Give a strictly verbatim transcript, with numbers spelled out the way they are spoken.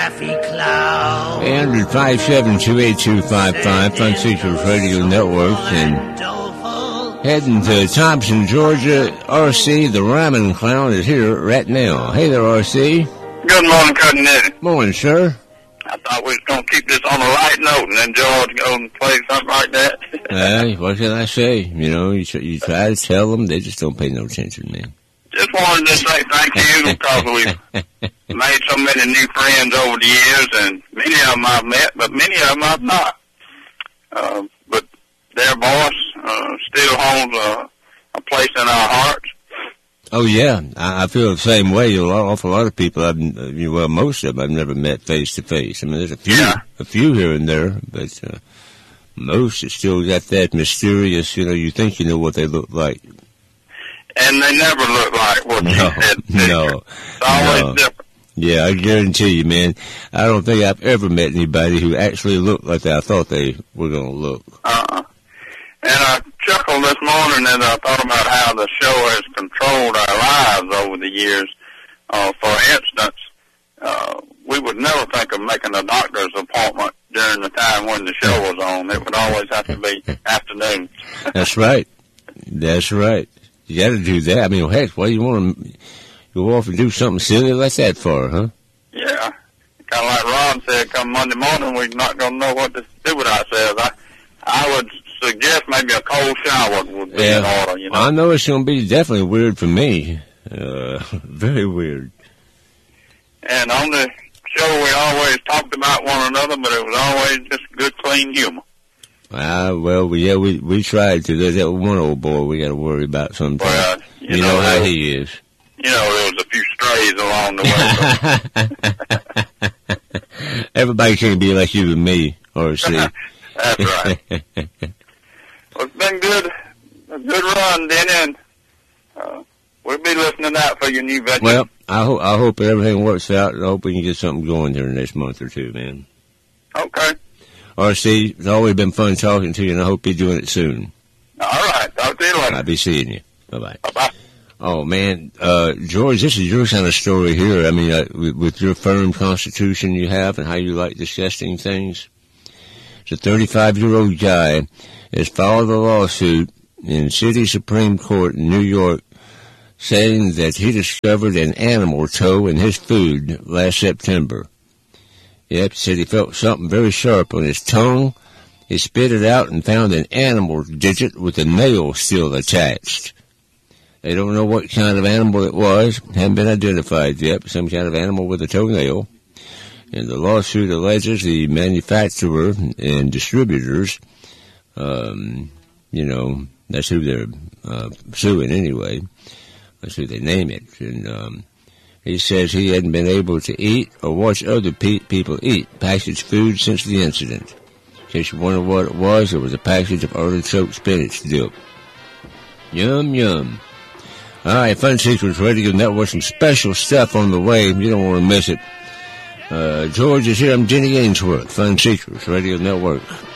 eight hundred, five seven two, eight two five five, Fun Seekers Radio Network, and heading to Thompson, Georgia. R C, the Rhyming Clown, is here right now. Hey there, R C. Good morning, Cousin Eddie. Morning, sir. I thought we was going to keep this on a light note, and then George go and play something like that. Well, what can I say? You know, you, you try to tell them, they just don't pay no attention, man. Just wanted to say thank you because we've made so many new friends over the years, and many of them I've met, but many of them I've not. Uh, but their voice uh, still holds a, a place in our hearts. Oh, yeah. I, I feel the same way. A lot, awful lot of people, I've, uh, well, most of them I've never met face to face. I mean, there's a few, yeah. a few here and there, but uh, most, it's still got that mysterious, you know, you think you know what they look like. And they never look like what no, you said. No, it's always no. different. Yeah, I guarantee you, man. I don't think I've ever met anybody who actually looked like I thought they were going to look. Uh-uh. And I chuckled this morning as I thought about how the show has controlled our lives over the years. Uh, for instance, uh, we would never think of making a doctor's appointment during the time when the show was on. It would always have to be afternoon. That's right. That's right. You got to do that. I mean, heck, why do you want to go off and do something silly like that for, huh? Yeah. Kind of like Ron said, come Monday morning, we're not going to know what to do with ourselves. I, I would suggest maybe a cold shower would be yeah. in order, you know. I know it's going to be definitely weird for me. Uh, very weird. And on the show, we always talked about one another, but it was always just good, clean humor. Ah, well, we, yeah, we we tried to. There's that one old boy we got to worry about sometimes. Well, you, you know, know how he is. You know, there was a few strays along the way. Everybody can't be like you and me, or see. That's right. Well, it's been good, a good run, Denny, and uh, we'll be listening out for your new venture. Well, I hope I hope everything works out, and I hope we can get something going here in the next month or two, man. Okay. R C, it's always been fun talking to you, and I hope you're doing it soon. All right. Talk to you later. I'll be seeing you. Bye-bye. Bye-bye. Oh, man. Uh, George, this is your kind of story here. I mean, uh, with, with your firm constitution you have and how you like discussing things. It's a thirty-five-year-old guy has filed a lawsuit in City Supreme Court in New York saying that he discovered an animal toe in his food last September. Yep, said he felt something very sharp on his tongue. He spit it out and found an animal digit with a nail still attached. They don't know what kind of animal it was. Hasn't been identified yet. Some kind of animal with a toenail. And the lawsuit alleges the manufacturer and distributors, um, you know, that's who they're uh, suing anyway. That's who they name it. And um, he says he hadn't been able to eat or watch other pe- people eat packaged food since the incident. In case you wonder what it was, it was a package of artichoke spinach dip. Yum, yum. All right, Fun Seekers Radio Network, some special stuff on the way. You don't want to miss it. Uh, George is here. I'm Denny Ainsworth, Fun Seekers Radio Network.